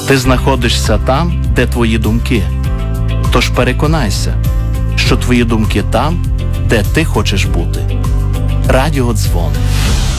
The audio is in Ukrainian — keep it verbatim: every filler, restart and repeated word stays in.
Ти знаходишся там, де твої думки. Тож переконайся, що твої думки там, де ти хочеш бути. Радіодзвон.